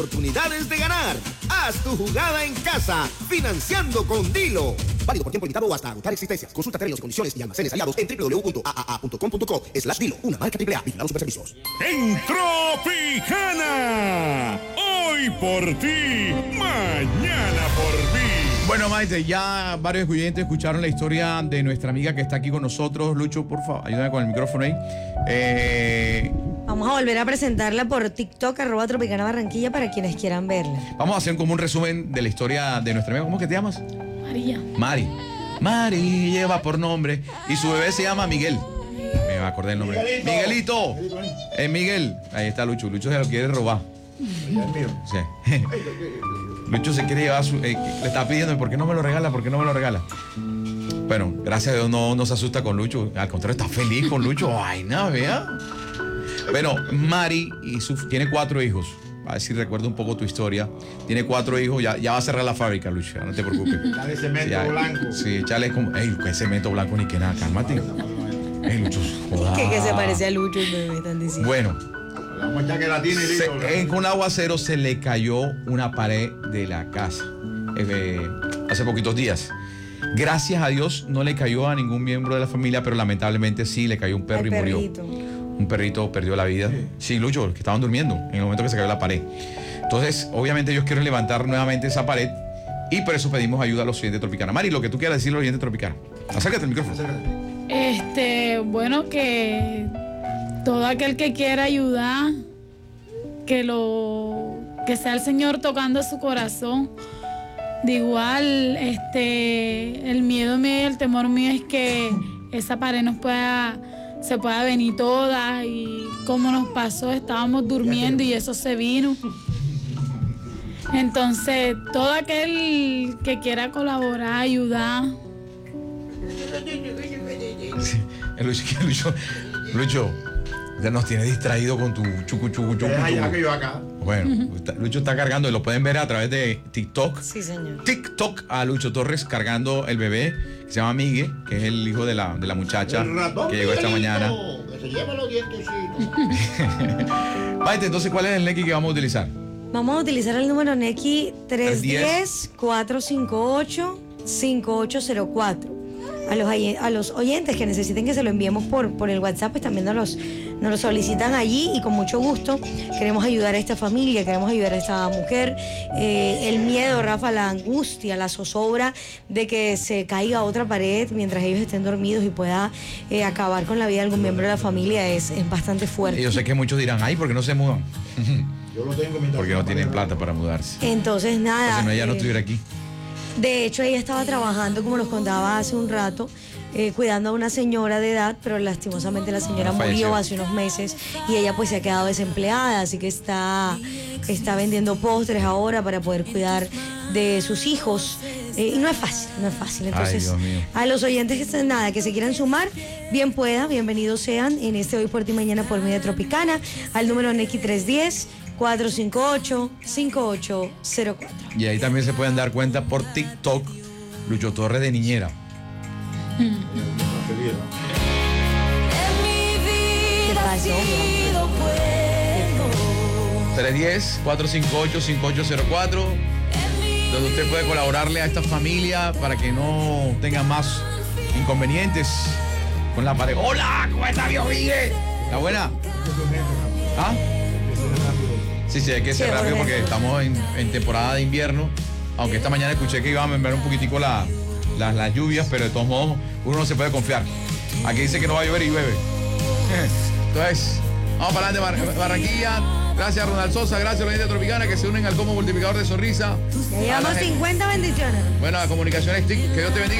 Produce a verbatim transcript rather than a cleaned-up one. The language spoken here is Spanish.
Oportunidades de ganar. Haz tu jugada en casa, financiando con Dilo. Válido por tiempo limitado o hasta agotar existencias. Consulta términos y condiciones y almacenes aliados en doble u doble u doble u punto a a a punto com punto co slash Dilo. Una marca triple A. Vigilados Superservicios. En Tropicana. Hoy por ti, mañana por mí. Bueno, Maite, ya varios oyentes escucharon la historia de nuestra amiga que está aquí con nosotros. Lucho, por favor, ayúdame con el micrófono ahí. Eh... Vamos a volver a presentarla por TikTok, arroba Tropicana Barranquilla, para quienes quieran verla. Vamos a hacer como un resumen de la historia de nuestra amiga. ¿Cómo es que te llamas? María. Mari. Mari lleva por nombre y su bebé se llama Miguel. Me acordé el nombre. Miguelito. Miguelito. Eh, Miguel. Ahí está Lucho. Lucho se lo quiere robar. Sí. Lucho se quiere llevar su... Eh, le está pidiendo, ¿por qué no me lo regala? ¿Por qué no me lo regala? Bueno, gracias a Dios no, no se asusta con Lucho. Al contrario, está feliz con Lucho. Ay, nada, vea. Bueno, Mari y su, tiene cuatro hijos. A ver si recuerdo un poco tu historia. Tiene cuatro hijos, ya, ya va a cerrar la fábrica, Lucho, no te preocupes. Dale cemento sí, ya, blanco. Sí, échale como... Ey, ¿qué cemento blanco ni que nada? Cálmate. Ey, Lucho, joda. Que, que se parece a Lucho, me están diciendo. Bueno. Vamos a echar que la tiene, Se, listo, en, con un aguacero se le cayó una pared de la casa eh, hace poquitos días. Gracias a Dios no le cayó a ningún miembro de la familia, pero lamentablemente sí le cayó un perro Al y murió. perrito. Un perrito perdió la vida. Sí. sí, Lucho, que estaban durmiendo en el momento que se cayó la pared. Entonces, obviamente ellos quieren levantar nuevamente esa pared y por eso pedimos ayuda a los oyentes de Tropicana. Mari, lo que tú quieras decir a los oyentes de Tropicana. Acércate al micrófono. Acércate. Este, bueno, que todo aquel que quiera ayudar, que lo que sea el Señor tocando su corazón. De igual, este, el miedo mío, el temor mío es que esa pared nos pueda, se pueda venir toda, y como nos pasó, estábamos durmiendo y eso se vino. Entonces, todo aquel que quiera colaborar, ayudar. Sí, Lucho, Lucho, Lucho, ya nos tiene distraído con tu chucu chucu chucu. Allá que yo acá. Bueno, uh-huh. Lucho está cargando y lo pueden ver a través de TikTok. Sí, señor. TikTok a Lucho Torres cargando el bebé que se llama Miguel, que es el hijo de la, de la muchacha que llegó esta mañana. Que se lleva los dientecitos. Maite, entonces, ¿cuál es el Neki que vamos a utilizar? Vamos a utilizar el número Neki tres uno cero, cuatro cinco ocho, cinco ocho cero cuatro. A los, a los oyentes que necesiten que se lo enviemos por, por el WhatsApp, pues también nos, los, nos lo solicitan allí, y con mucho gusto queremos ayudar a esta familia, queremos ayudar a esta mujer. Eh, el miedo, Rafa, la angustia, la zozobra de que se caiga otra pared mientras ellos estén dormidos y pueda eh, acabar con la vida de algún miembro de la familia es, es bastante fuerte. Y yo sé que muchos dirán, ay, ¿por qué no se mudan? Yo lo tengo. Porque no tienen plata para mudarse. Entonces, nada. Si no, ella eh, no estuviera aquí. De hecho, ella estaba trabajando, como nos contaba hace un rato, eh, cuidando a una señora de edad, pero lastimosamente la señora murió hace unos meses y ella pues se ha quedado desempleada, así que está, está vendiendo postres ahora para poder cuidar de sus hijos. Eh, y no es fácil, no es fácil. Entonces, ay, Dios mío. A los oyentes que estén nada, que se quieran sumar, bien pueda, bienvenidos sean en este Hoy por Ti Mañana por Media Tropicana, al número Neki tres uno cero, cuatro cinco ocho, cinco ocho cero cuatro. Y ahí también se pueden dar cuenta por TikTok, Lucho Torres de niñera. ¿Qué pasó? tres uno cero, cuatro cinco ocho, cinco ocho cero cuatro, donde usted puede colaborarle a esta familia para que no tengan más inconvenientes con la pared. ¡Hola! ¿Cómo está, viejo Miguel? ¿Está buena? ¿Ah? Sí, sí, hay que ser sí, rápido porque eso. estamos en, en temporada de invierno, aunque esta mañana escuché que iba a enviar un poquitico la, la, las lluvias, pero de todos modos uno no se puede confiar. Aquí dice que no va a llover y llueve. Entonces, vamos para adelante, Bar Barranquilla. Gracias a Ronald Sosa, gracias a la gente Tropicana que se unen al combo multiplicador de sonrisa. Ya llevamos cincuenta bendiciones. Bueno, a Comunicaciones T I C, que Dios te bendiga.